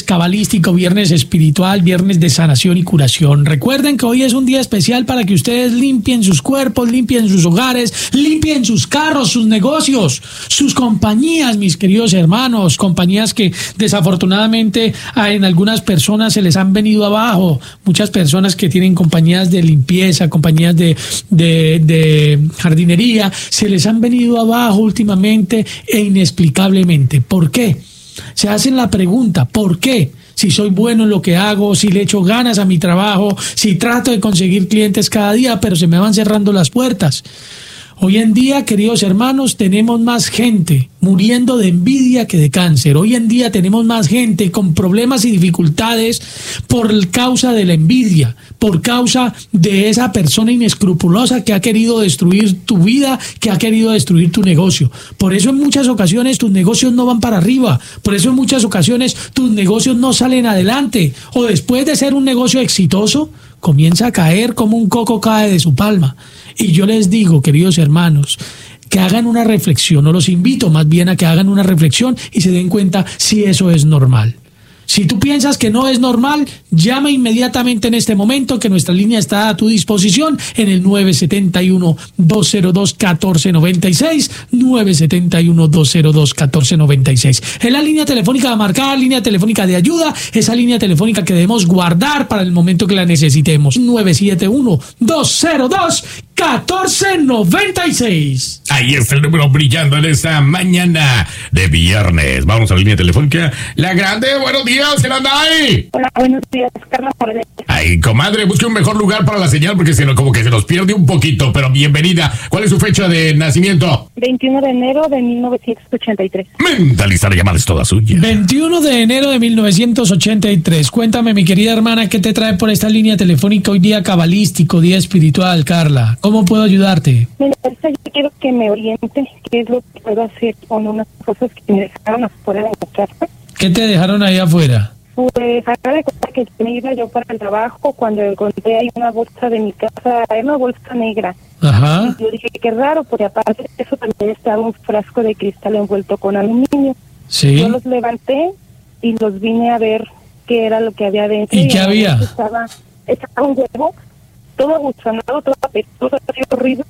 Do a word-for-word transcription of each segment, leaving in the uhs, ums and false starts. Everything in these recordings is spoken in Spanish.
cabalístico, viernes espiritual, viernes de sanación y curación. Recuerden que hoy es un día especial para que ustedes limpien sus cuerpos, limpien sus hogares, limpien sus carros, sus negocios, sus compañías, mis queridos hermanos, compañías que desafortunadamente en algunas personas se les han venido abajo. Muchas personas que tienen compañías de limpieza, compañías de, de, de jardinería, se les han venido abajo últimamente e inexplicablemente. ¿Por qué? Se hacen la pregunta, ¿por qué? Si soy bueno en lo que hago, si le echo ganas a mi trabajo, si trato de conseguir clientes cada día, pero se me van cerrando las puertas. Hoy en día, queridos hermanos, tenemos más gente muriendo de envidia que de cáncer. Hoy en día tenemos más gente con problemas y dificultades por causa de la envidia, por causa de esa persona inescrupulosa que ha querido destruir tu vida, que ha querido destruir tu negocio. Por eso en muchas ocasiones tus negocios no van para arriba, por eso en muchas ocasiones tus negocios no salen adelante, o después de ser un negocio exitoso, comienza a caer como un coco cae de su palma. Y yo les digo, queridos hermanos, que hagan una reflexión, o los invito más bien a que hagan una reflexión y se den cuenta si eso es normal. Si tú piensas que no es normal, llama inmediatamente en este momento, que nuestra línea está a tu disposición en el nueve siete uno, dos cero dos, uno cuatro nueve seis, nueve siete uno, dos cero dos, uno cuatro nueve seis. Es la línea telefónica a marcar, línea telefónica de ayuda, esa línea telefónica que debemos guardar para el momento que la necesitemos. nueve siete uno, dos cero dos, uno cuatro nueve seis. Ahí está el número brillando en esta mañana de viernes. Vamos a la línea telefónica. La Grande, buenos días, ¿quién anda ahí? Hola, buenos días, Carla Morales. Ay, comadre, busque un mejor lugar para la señal porque se nos, como que se nos pierde un poquito, pero bienvenida. ¿Cuál es su fecha de nacimiento? veintiuno de enero de mil novecientos ochenta y tres. Mentaliza, la llamada es toda suya. veintiuno de enero de mil novecientos ochenta y tres. Cuéntame, mi querida hermana, ¿qué te trae por esta línea telefónica hoy día cabalístico, día espiritual, Carla? ¿Cómo puedo ayudarte? Mira, yo quiero que me oriente qué es lo que puedo hacer con unas cosas que me dejaron afuera de mi casa. ¿Qué te dejaron ahí afuera? Pues acá de cuenta que me iba yo para el trabajo cuando encontré ahí una bolsa de mi casa, era una bolsa negra. Ajá. Y yo dije, qué raro, porque aparte de eso también estaba un frasco de cristal envuelto con aluminio. Sí. Yo los levanté y los vine a ver qué era lo que había dentro. ¿Y, y qué había? Estaba, estaba un huevo, todo abuchonado, todo apestoso, así horrible.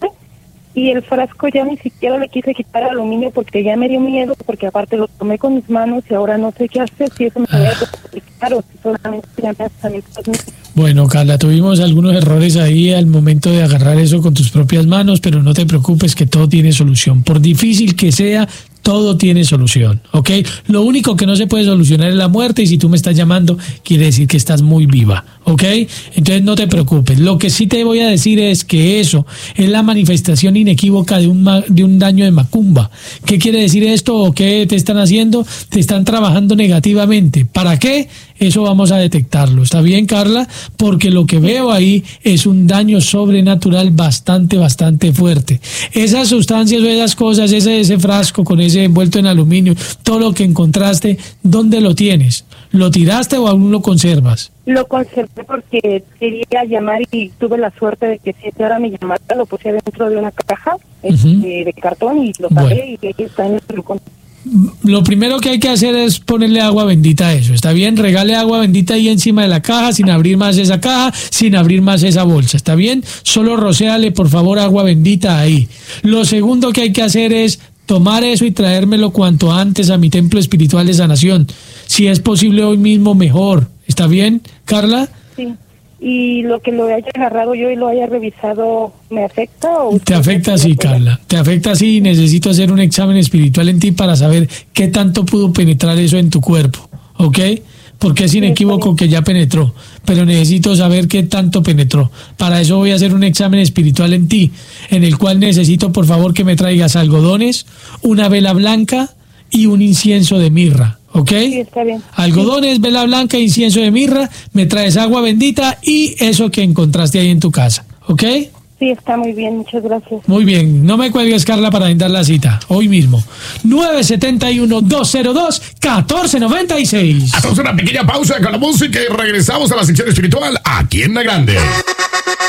Y el frasco ya ni siquiera le quise quitar el aluminio porque ya me dio miedo, porque aparte lo tomé con mis manos y ahora no sé qué hacer, si eso me voy a explicar o si solamente ya me hace. Bueno, Carla, tuvimos algunos errores ahí al momento de agarrar eso con tus propias manos, pero no te preocupes que todo tiene solución. Por difícil que sea, todo tiene solución, ¿ok? Lo único que no se puede solucionar es la muerte, y si tú me estás llamando, quiere decir que estás muy viva, ¿ok? Entonces no te preocupes. Lo que sí te voy a decir es que eso es la manifestación inequívoca de un, de un daño de macumba. ¿Qué quiere decir esto o qué te están haciendo? Te están trabajando negativamente. ¿Para qué? Eso vamos a detectarlo. ¿Está bien, Carla? Porque lo que veo ahí es un daño sobrenatural bastante, bastante fuerte. Esas sustancias o esas cosas, ese, ese frasco con ese envuelto en aluminio, todo lo que encontraste, ¿dónde lo tienes? ¿Lo tiraste o aún lo conservas? Lo conservé porque quería llamar y tuve la suerte de que si ahora mi llamada lo puse dentro de una caja uh-huh. este, de cartón y lo saqué bueno. Y ahí está en el rincón. Lo primero que hay que hacer es ponerle agua bendita a eso, ¿está bien? Regale agua bendita ahí encima de la caja, sin abrir más esa caja, sin abrir más esa bolsa, ¿está bien? Solo rocéale, por favor, agua bendita ahí. Lo segundo que hay que hacer es tomar eso y traérmelo cuanto antes a mi templo espiritual de sanación. Si es posible hoy mismo, mejor. ¿Está bien, Carla? Sí. ¿Y lo que lo haya agarrado yo y lo haya revisado, me afecta? O te afecta, sí, Carla. Te afecta, sí, y necesito hacer un examen espiritual en ti para saber qué tanto pudo penetrar eso en tu cuerpo, ¿ok? Porque es inequívoco que ya penetró, pero necesito saber qué tanto penetró. Para eso voy a hacer un examen espiritual en ti, en el cual necesito, por favor, que me traigas algodones, una vela blanca y un incienso de mirra. ¿Ok? Sí, está bien. Algodones, sí. Vela blanca, incienso de mirra, me traes agua bendita y eso que encontraste ahí en tu casa. ¿Ok? Sí, está muy bien, muchas gracias. Muy bien, no me cuelgues, Carla, para agendar la cita, hoy mismo. nueve siete uno, dos cero dos, uno cuatro nueve seis. Hacemos una pequeña pausa con la música y regresamos a la sección espiritual aquí en La Grande.